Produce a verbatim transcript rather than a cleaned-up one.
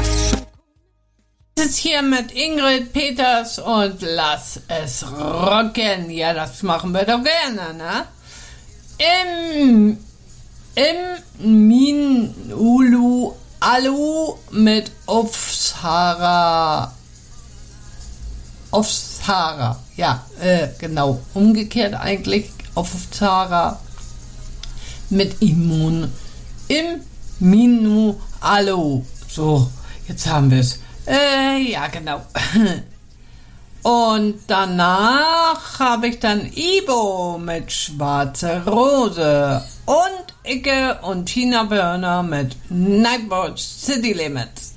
Ist hier mit Ingrid Peters und lass es rocken. Ja, das machen wir doch gerne, ne? Im, im Minulu Alu mit Aufsara. Aufsara, ja, äh, genau. Umgekehrt eigentlich Aufsara mit Immun. Im Minu Alu. So, jetzt haben wir es. Äh, ja, genau. Und danach habe ich dann Ibo mit Schwarze Rose und Icke und Tina Burner mit Nightwatch City Limits.